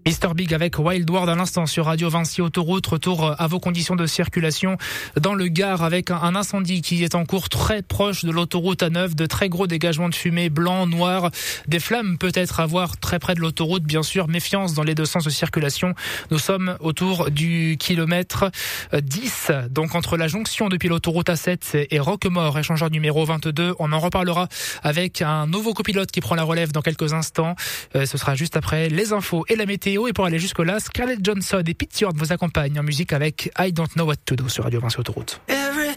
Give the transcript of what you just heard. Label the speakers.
Speaker 1: Mr Big avec Wild World à l'instant sur Radio Vinci Autoroute. Retour à vos conditions de circulation dans le Gard avec un incendie qui est en cours très proche de l'autoroute A9. De très gros dégagements de fumée blanc, noir. Des flammes peut-être à voir très près de l'autoroute. Bien sûr, méfiance dans les deux sens de circulation. Nous sommes autour du kilomètre 10. Donc entre la jonction depuis l'autoroute A7 et Roquemort, échangeur numéro 22. On en reparlera avec un nouveau copilote qui prend la relève dans quelques instants. Ce sera juste après les infos et la météo. Et pour aller jusque-là, Scarlett Johansson et Pete Yorn vous accompagnent en musique avec I Don't Know What to Do sur Radio Vinci Autoroute.